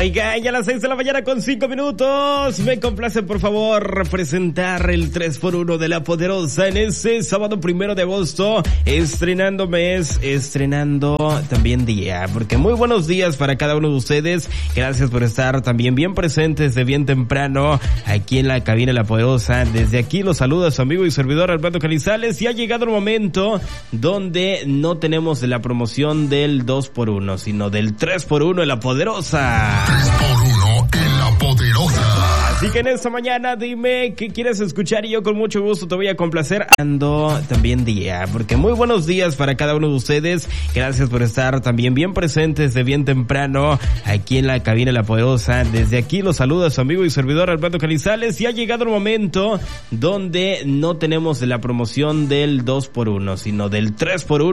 Oiga, ya a las 6 de la mañana con 5 minutos. Me complace, por favor, presentar el 3x1 de La Poderosa en ese sábado 1 de agosto. Estrenando mes, estrenando también día. Porque muy buenos días para cada uno de ustedes. Gracias por estar también bien presentes de bien temprano aquí en la cabina de La Poderosa. Desde aquí los saluda su amigo y servidor Alberto Canizales. Y ha llegado el momento donde no tenemos la promoción del 2x1, sino del 3x1 en La Poderosa. 3x1 en La Poderosa. Así que en esta mañana dime qué quieres escuchar y yo con mucho gusto te voy a complacer. Ando también día, porque muy buenos días para cada uno de ustedes. Gracias por estar también bien presentes de bien temprano aquí en la cabina de La Poderosa. Desde aquí los saluda su amigo y servidor Alberto Canizales. Y ha llegado el momento donde no tenemos la promoción del 2x1, sino del 3x1.